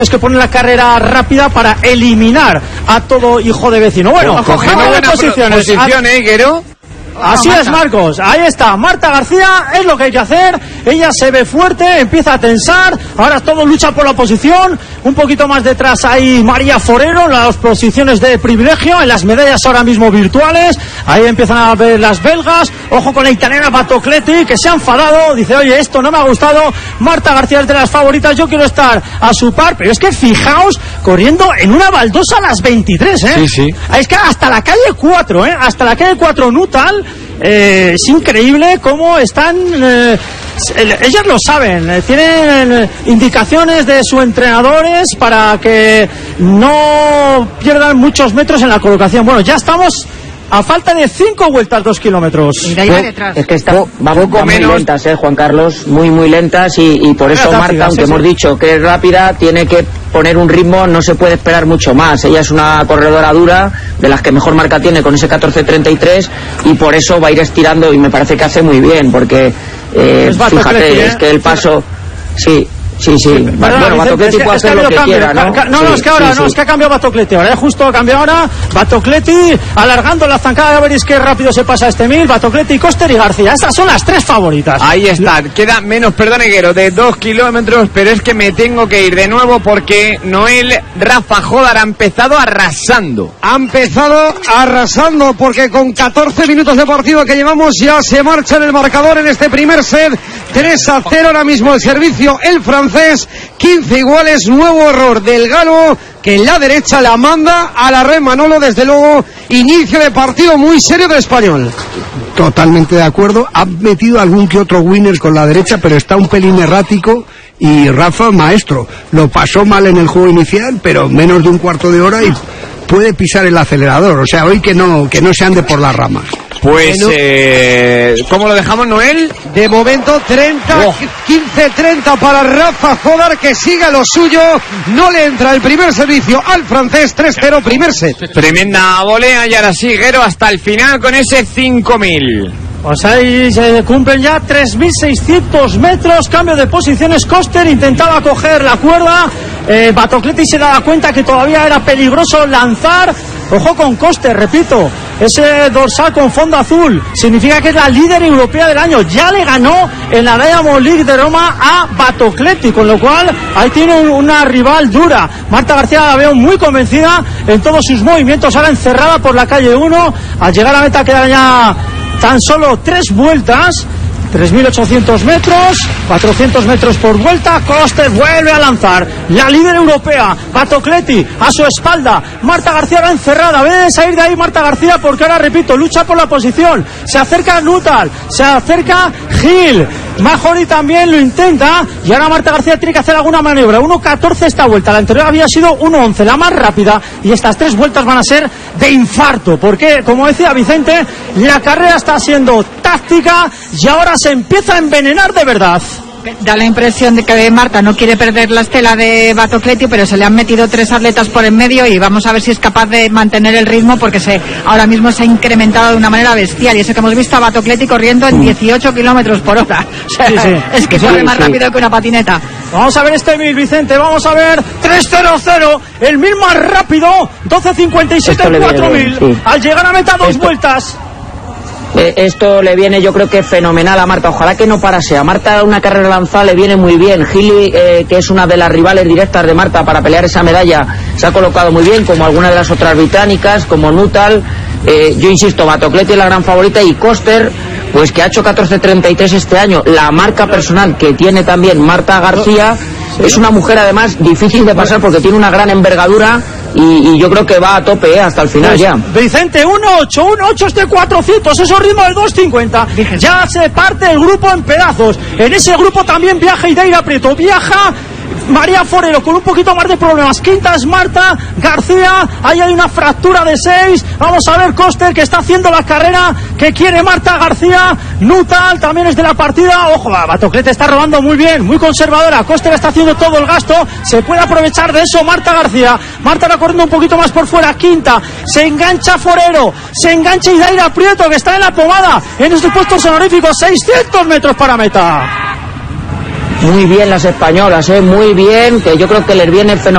Es que pone la carrera rápida para eliminar a todo hijo de vecino. Bueno, cogiendo buenas posiciones, Guero. Así es, Marcos, ahí está Marta García, es lo que hay que hacer. Ella se ve fuerte, empieza a tensar. Ahora todo lucha por la posición. Un poquito más detrás hay María Forero, las posiciones de privilegio, en las medallas ahora mismo virtuales. Ahí empiezan a ver las belgas. Ojo con la italiana Batocletti, que se ha enfadado. Dice, oye, esto no me ha gustado. Marta García es de las favoritas, yo quiero estar a su par. Pero es que fijaos, corriendo en una baldosa a las 23, ¿eh? Sí. Es que hasta la calle 4, hasta la calle 4 Nutal. Es increíble cómo están, ellas lo saben, tienen indicaciones de sus entrenadores para que no pierdan muchos metros en la colocación. Bueno, ya estamos a falta de 5 vueltas, 2 kilómetros. Es que van muy lentas, Juan Carlos, muy lentas, y por eso Marta, aunque hemos dicho que es rápida, tiene que poner un ritmo, no se puede esperar mucho más. Ella es una corredora dura, de las que mejor marca tiene con ese 14.33, y por eso va a ir estirando, y me parece que hace muy bien, porque fíjate, es que el paso, sí. Bueno, Batocletti puede hacer lo que quiera, ¿no? Es que ahora es que ha cambiado Batocletti ahora, justo ha cambiado ahora. Batocletti alargando la zancada, ya veréis qué rápido se pasa este 1000. Batocletti, Koster y García, estas son las 3 favoritas. Ahí está, queda menos, Guero, de 2 kilómetros, pero es que me tengo que ir de nuevo porque Noel Rafa Jodar ha empezado arrasando. Ha empezado arrasando porque con 14 minutos de partido que llevamos ya se marcha en el marcador en este primer set. 3-0 ahora mismo el servicio, el francés. 15 iguales, nuevo error del galo, que en la derecha la manda a la red. Manolo, desde luego, inicio de partido muy serio del español. Totalmente de acuerdo, ha metido algún que otro winner con la derecha, pero está un pelín errático, y Rafa, maestro, lo pasó mal en el juego inicial, pero menos de un cuarto de hora y puede pisar el acelerador. O sea, hoy que no se ande por las ramas. Pues, ¿cómo lo dejamos, Noel? De momento 15-30 para Rafa Jodar, que siga lo suyo. No le entra el primer servicio al francés. 3-0 primer set. Tremenda volea, y ahora sí, Guero, hasta el final con ese 5000. Pues ahí se cumplen ya 3.600 metros. Cambio de posiciones. Koster intentaba coger la cuerda. Batocletti se daba cuenta que todavía era peligroso lanzar. Ojo con Koster, repito, ese dorsal con fondo azul significa que es la líder europea del año. Ya le ganó en la Diamond League de Roma a Batocletti, con lo cual ahí tiene una rival dura. Marta García la veo muy convencida en todos sus movimientos, ahora encerrada por la calle 1. Al llegar a la meta quedan ya tan solo 3 vueltas. 3.800 metros, 400 metros por vuelta. Koster vuelve a lanzar, la líder europea, Batocletti a su espalda. Marta García va encerrada, debe salir de ahí Marta García, porque ahora, repito, lucha por la posición. Se acerca Nutal, se acerca Gil, Majori también lo intenta, y ahora Marta García tiene que hacer alguna maniobra. 1.14 esta vuelta, la anterior había sido 1.11, la más rápida, y estas 3 vueltas van a ser de infarto, porque, como decía Vicente, la carrera está siendo táctica y ahora se empieza a envenenar de verdad. Da la impresión de que Marta no quiere perder la estela de Batocletti, pero se le han metido 3 atletas por en medio, y vamos a ver si es capaz de mantener el ritmo, porque ahora mismo se ha incrementado de una manera bestial, y eso que hemos visto a Batocletti corriendo en 18 kilómetros por hora. O sea, es que corre más rápido que una patineta. Vamos a ver este 1000, Vicente, vamos a ver 3.00, el 1000 más rápido, 12.57 el 4000, sí. Al llegar a meta 2 vueltas. Esto le viene, yo creo que fenomenal a Marta. Ojalá que no parase. A Marta una carrera lanzada le viene muy bien. Gili, que es una de las rivales directas de Marta para pelear esa medalla, se ha colocado muy bien, como algunas de las otras británicas, como Nutal. Yo insisto, Batocletti es la gran favorita, y Koster, pues que ha hecho 14.33 este año. La marca personal que tiene también Marta García, es una mujer además difícil de pasar porque tiene una gran envergadura, y yo creo que va a tope hasta el final ya. Vicente, 1.8 este 400, eso ritmo del 2.50. Ya se parte el grupo en pedazos. En ese grupo también viaja Idaira Prieto, viaja María Forero con un poquito más de problemas. Quinta es Marta García, ahí hay una fractura de 6. Vamos a ver Koster, que está haciendo la carrera que quiere Marta García. Nutal también es de la partida. Ojo, Batocletti está robando muy bien, muy conservadora. Koster está haciendo todo el gasto, se puede aprovechar de eso Marta García. Marta va corriendo un poquito más por fuera. Quinta, se engancha Forero, se engancha Idaira Prieto, que está en la pomada en estos puestos honoríficos. 600 metros para meta. Muy bien las españolas, muy bien, que yo creo que les viene fenomenal.